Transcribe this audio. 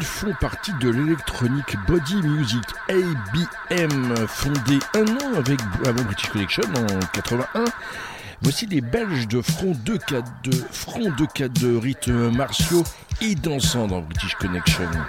font partie de l'Electronic Body Music, ABM, fondé un an avant British Connection en 81. Voici les Belges de front 2-4-2, rythmes martiaux et dansants dans British Connection.